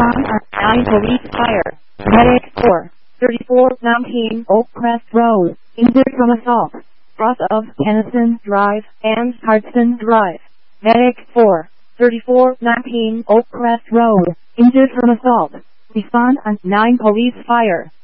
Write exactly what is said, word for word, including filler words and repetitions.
Respond on nine Police Fire. Medic four. thirty-four nineteen Oak Crest Road. Injured from assault. Cross of Tennyson Drive and Hartson Drive. Medic four. thirty-four nineteen Oak Crest Road. Injured from assault. Respond on nine Police Fire.